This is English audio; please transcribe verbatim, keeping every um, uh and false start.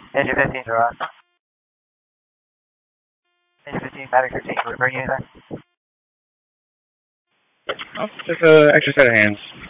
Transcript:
Engine fifteen, Ross. Engine fifteen, Mavic fifteen, we're bringing you there. Oh, just an uh, extra set of hands.